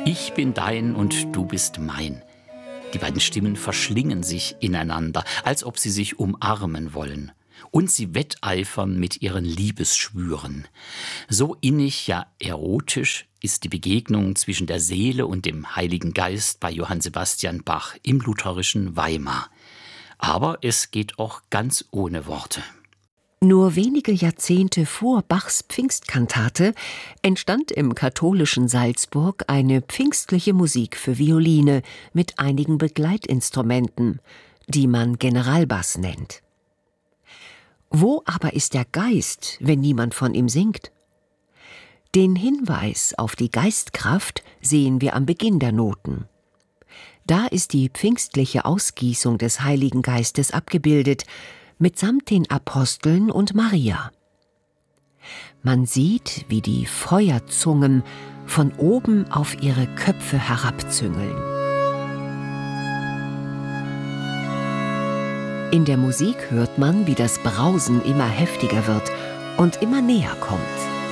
Ich bin dein und du bist mein. Die beiden Stimmen verschlingen sich ineinander, als ob sie sich umarmen wollen. Und sie wetteifern mit ihren Liebesschwüren. So innig, ja erotisch ist die Begegnung zwischen der Seele und dem Heiligen Geist bei Johann Sebastian Bach im lutherischen Weimar. Aber es geht auch ganz ohne Worte. Nur wenige Jahrzehnte vor Bachs Pfingstkantate entstand im katholischen Salzburg eine pfingstliche Musik für Violine mit einigen Begleitinstrumenten, die man Generalbass nennt. Wo aber ist der Geist, wenn niemand von ihm singt? Den Hinweis auf die Geistkraft sehen wir am Beginn der Noten. Da ist die pfingstliche Ausgießung des Heiligen Geistes abgebildet, mitsamt den Aposteln und Maria. Man sieht, wie die Feuerzungen von oben auf ihre Köpfe herabzüngeln. In der Musik hört man, wie das Brausen immer heftiger wird und immer näher kommt.